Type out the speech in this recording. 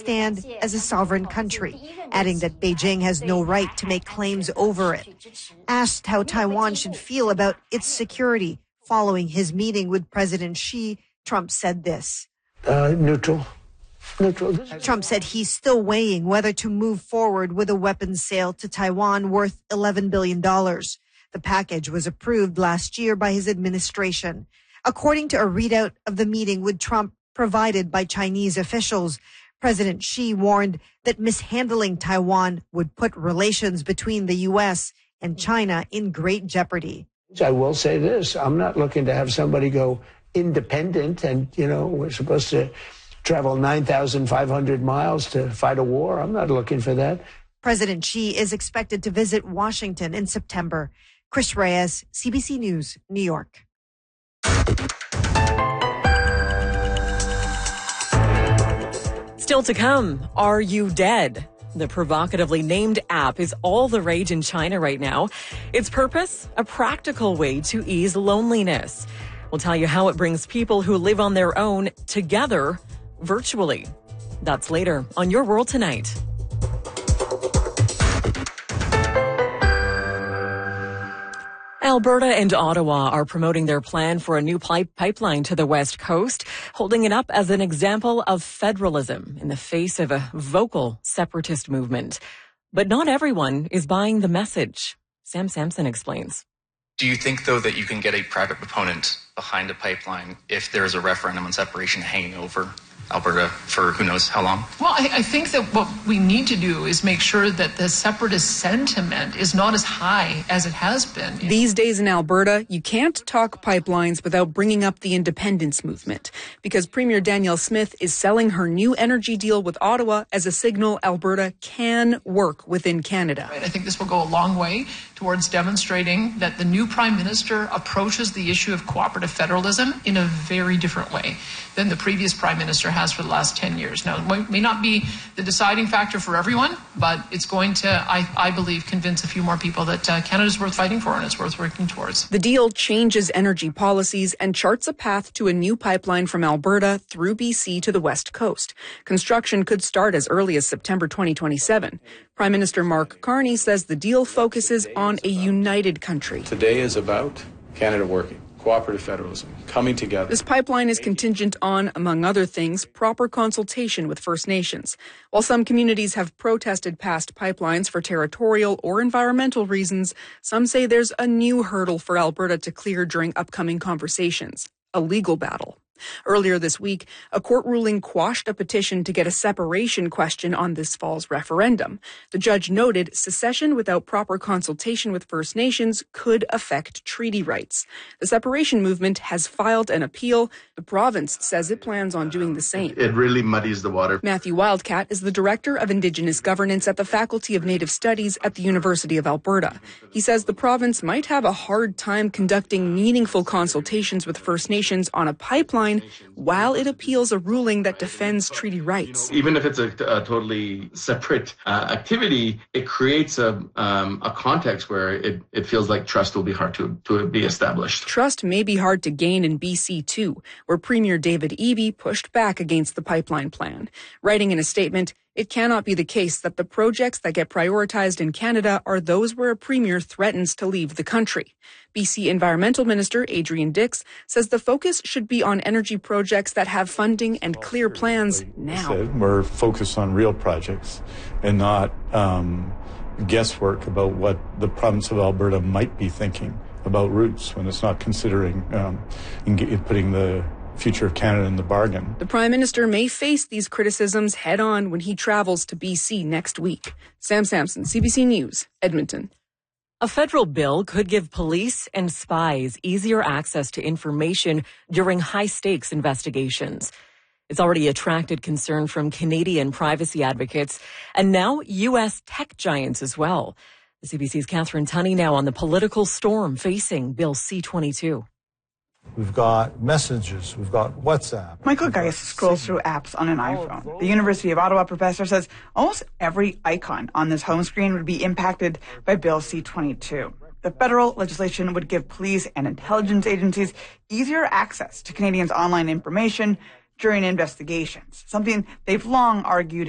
stand as a sovereign country, adding that Beijing has no right to make claims over it. Asked how Taiwan should feel about its security following his meeting with President Xi, Trump said this. Neutral. Trump said he's still weighing whether to move forward with a weapons sale to Taiwan worth $11 billion. The package was approved last year by his administration. According to a readout of the meeting with Trump provided by Chinese officials, President Xi warned that mishandling Taiwan would put relations between the U.S. and China in great jeopardy. I will say this. I'm not looking to have somebody go independent and, we're supposed to travel 9,500 miles to fight a war. I'm not looking for that. President Xi is expected to visit Washington in September. Chris Reyes, CBC News, New York. Still to come, Are You Dead? The provocatively named app is all the rage in China right now. Its purpose? A practical way to ease loneliness. We'll tell you how it brings people who live on their own together virtually. That's later on Your World Tonight. Alberta and Ottawa are promoting their plan for a new pipeline to the West Coast, holding it up as an example of federalism in the face of a vocal separatist movement. But not everyone is buying the message. Sam Sampson explains. Do you think, though, that you can get a private proponent behind a pipeline if there is a referendum on separation hanging over Alberta for who knows how long? Well, I think that what we need to do is make sure that the separatist sentiment is not as high as it has been. These days in Alberta, you can't talk pipelines without bringing up the independence movement, because Premier Danielle Smith is selling her new energy deal with Ottawa as a signal Alberta can work within Canada. I think this will go a long way towards demonstrating that the new Prime Minister approaches the issue of cooperative federalism in a very different way than the previous Prime Minister has for the last 10 years. Now, it may not be the deciding factor for everyone, but it's going to, I believe, convince a few more people that Canada's worth fighting for and it's worth working towards. The deal changes energy policies and charts a path to a new pipeline from Alberta through BC to the West Coast. Construction could start as early as September 2027. Prime Minister Mark Carney says the deal focuses on a united country. Today is about Canada working. Cooperative federalism, coming together. This pipeline is contingent on, among other things, proper consultation with First Nations. While some communities have protested past pipelines for territorial or environmental reasons, some say there's a new hurdle for Alberta to clear during upcoming conversations: a legal battle. Earlier this week, a court ruling quashed a petition to get a separation question on this fall's referendum. The judge noted secession without proper consultation with First Nations could affect treaty rights. The separation movement has filed an appeal. The province says it plans on doing the same. It really muddies the water. Matthew Wildcat is the Director of Indigenous Governance at the Faculty of Native Studies at the University of Alberta. He says the province might have a hard time conducting meaningful consultations with First Nations on a pipeline while it appeals a ruling that defends treaty rights. Even if it's a totally separate activity, it creates a context where it feels like trust will be hard to be established. Trust may be hard to gain in BC too, where Premier David Eby pushed back against the pipeline plan. Writing in a statement, it cannot be the case that the projects that get prioritized in Canada are those where a premier threatens to leave the country. BC Environmental Minister Adrian Dix says the focus should be on energy projects that have funding and clear plans now. We're focused on real projects and not guesswork about what the province of Alberta might be thinking about routes when it's not considering putting the future of Canada in the bargain. The Prime Minister may face these criticisms head on when he travels to BC next week. Sam Sampson, CBC News, Edmonton. A federal bill could give police and spies easier access to information during high-stakes investigations. It's already attracted concern from Canadian privacy advocates and now U.S. tech giants as well. The CBC's Catherine Tunney now on the political storm facing Bill C-22. We've got messages, we've got WhatsApp. Michael Geist scrolls through apps on an iPhone. The University of Ottawa professor says almost every icon on this home screen would be impacted by Bill C-22. The federal legislation would give police and intelligence agencies easier access to Canadians' online information during investigations, something they've long argued